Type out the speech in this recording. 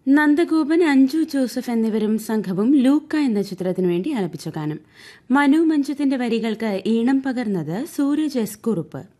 Nandagopan, Anju Joseph എന്നിവരും സംഘവും ലൂക്ക എന്ന ചിത്രത്തിനു വേണ്ടി ആലപിച്ച ഗാനം. മനു മഞ്ജുത്തിന്റെ വരികൾക്ക് ഈണം പകർന്നത് സൂരജ് എസ് കുറുപ്പ്.